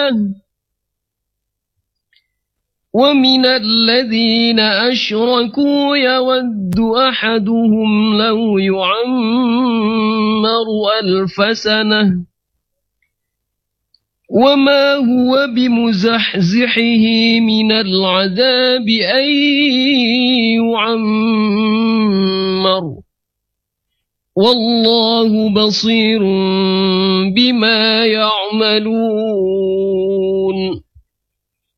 ومن الذين أشركوا يود أحدهم لو يعمر 1000 سنة وما هو بمزحزحه من العذاب أن يعمر والله بصير بما يعملون.